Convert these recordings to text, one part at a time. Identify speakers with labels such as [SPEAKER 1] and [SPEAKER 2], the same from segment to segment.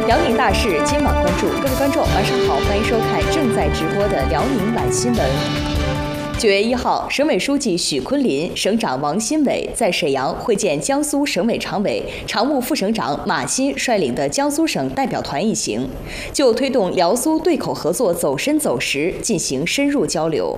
[SPEAKER 1] 辽宁大事今晚关注，各位观众晚上好，欢迎收看正在直播的辽宁晚新闻。9月1号，省委书记许昆林、省长王新伟在沈阳会见江苏省委常委、常务副省长马新率领的江苏省代表团一行，就推动辽苏对口合作走深走实进行深入交流。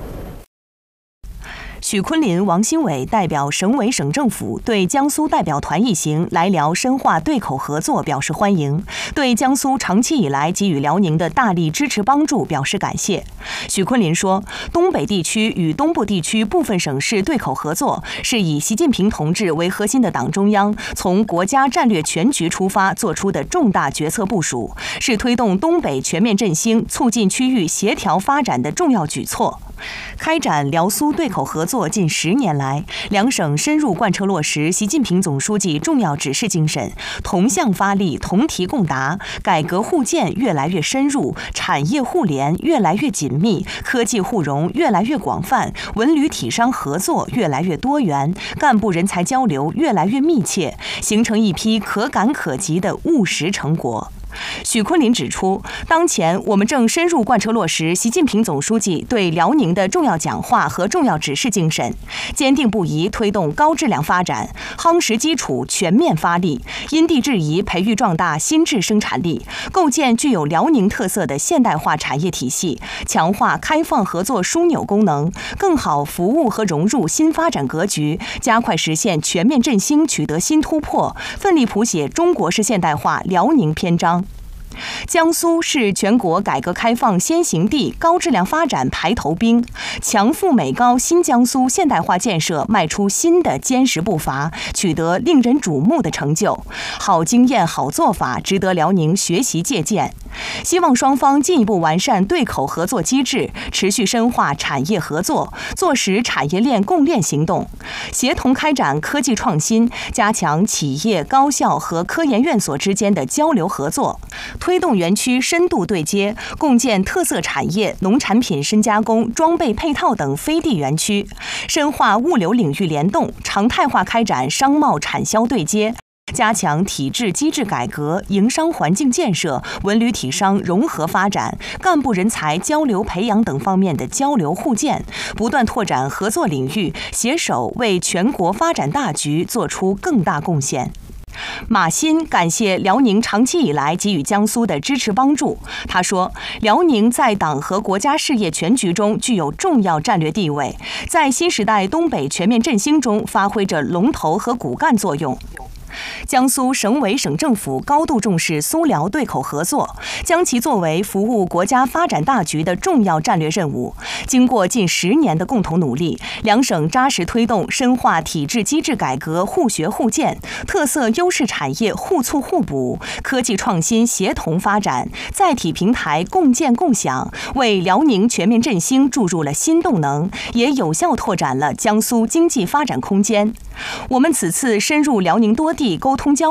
[SPEAKER 2] 许昆林、王新伟代表省委省政府对江苏代表团一行来辽深化对口合作表示欢迎，对江苏长期以来给予辽宁的大力支持帮助表示感谢。许昆林说，东北地区与东部地区部分省市对口合作是以习近平同志为核心的党中央从国家战略全局出发做出的重大决策部署，是推动东北全面振兴、促进区域协调发展的重要举措。开展辽苏对口合作近10年来，两省深入贯彻落实习近平总书记重要指示精神，同向发力，同题共达，改革互鉴越来越深入，产业互联越来越紧密，科技互融越来越广泛，文旅体商合作越来越多元，干部人才交流越来越密切，形成一批可感可及的务实成果。许昆林指出，当前我们正深入贯彻落实习近平总书记对辽宁的重要讲话和重要指示精神，坚定不移推动高质量发展，夯实基础，全面发力，因地制宜培育壮大新质生产力，构建具有辽宁特色的现代化产业体系，强化开放合作枢纽功能，更好服务和融入新发展格局，加快实现全面振兴取得新突破，奋力谱写中国式现代化辽宁篇章。江苏是全国改革开放先行地、高质量发展排头兵，强富美高新江苏现代化建设迈出新的坚实步伐，取得令人瞩目的成就。好经验、好做法，值得辽宁学习借鉴。希望双方进一步完善对口合作机制，持续深化产业合作，做实产业链共链行动，协同开展科技创新，加强企业、高校和科研院所之间的交流合作，推动园区深度对接，共建特色产业、农产品深加工、装备配套等飞地园区，深化物流领域联动，常态化开展商贸产销对接，加强体制机制改革、营商环境建设、文旅体商融合发展、干部人才交流培养等方面的交流互鉴，不断拓展合作领域，携手为全国发展大局做出更大贡献。马新感谢辽宁长期以来给予江苏的支持帮助。他说，辽宁在党和国家事业全局中具有重要战略地位，在新时代东北全面振兴中发挥着龙头和骨干作用。江苏省委省政府高度重视苏辽对口合作，将其作为服务国家发展大局的重要战略任务。经过近10年的共同努力，两省扎实推动深化体制机制改革互学互鉴，特色优势产业互促互补，科技创新协同发展，载体平台共建共享，为辽宁全面振兴注入了新动能，也有效拓展了江苏经济发展空间。我们此次深入辽宁多地沟通交流，